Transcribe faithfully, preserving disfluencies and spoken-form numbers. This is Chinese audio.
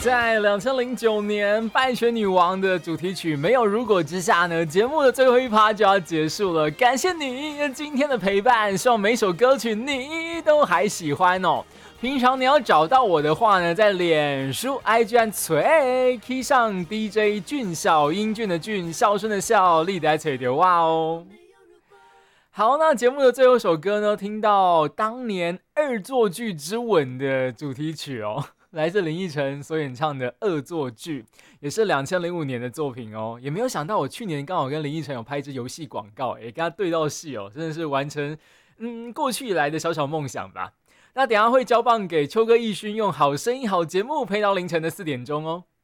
在二零零九年《拜权女王》的主题曲《没有如果之下》呢，节目的最后一趴就要结束了。感谢你今天的陪伴，希望每首歌曲你都还喜欢哦。平常你要找到我的话呢，在脸书 I G 按锤 key 上 D J 俊孝，英俊的俊，孝顺的孝，立在锤的哇哦。好，那节目的最后一首歌呢，听到当年恶作剧之吻的主题曲哦，来自林奕晨所演唱的《恶作剧》，也是二零零五年的作品哦。也没有想到我去年刚好跟林奕晨有拍一支游戏广告，也跟他对到戏哦，真的是完成嗯过去以来的小小梦想吧。那等一下会交棒给秋哥义勋，用好声音好节目陪到凌晨的四点钟哦。